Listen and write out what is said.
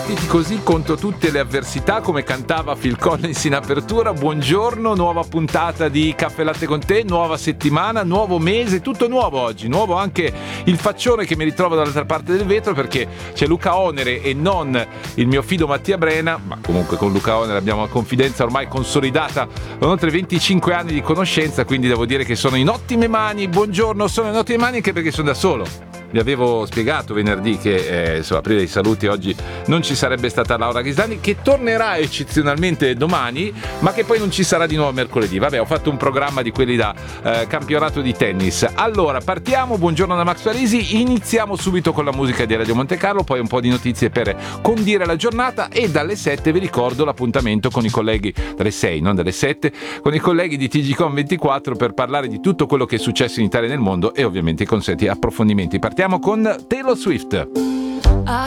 Battiti così contro tutte le avversità, come cantava Phil Collins in apertura. Buongiorno, nuova puntata di Caffè Latte con te, nuova settimana, nuovo mese, tutto nuovo oggi. Nuovo anche il faccione che mi ritrovo dall'altra parte del vetro, perché c'è Luca Onere e non il mio fido Mattia Brena, ma comunque con Luca Onere abbiamo una confidenza ormai consolidata con oltre 25 anni di conoscenza, quindi devo dire che sono in ottime mani. Buongiorno, sono in ottime mani anche perché sono da solo. Vi avevo spiegato venerdì che aprire i saluti oggi non ci sarebbe stata Laura Ghisani, che tornerà eccezionalmente domani, ma che poi non ci sarà di nuovo mercoledì. Vabbè, ho fatto un programma di quelli da campionato di tennis. Allora, partiamo. Buongiorno da Max Parisi. Iniziamo subito con la musica di Radio Monte Carlo, poi un po' di notizie per condire la giornata e dalle 7 vi ricordo l'appuntamento con i colleghi, dalle 6, non dalle 7, con i colleghi di TGCOM 24 per parlare di tutto quello che è successo in Italia e nel mondo e ovviamente i consueti approfondimenti. Partiamo con Taylor Swift.